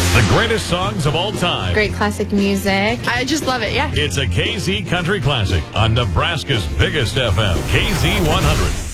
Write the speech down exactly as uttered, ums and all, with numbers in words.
The greatest songs of all time. Great classic music. I just love it, yeah. It's a K Z Country Classic on Nebraska's biggest F M, K Z one hundred.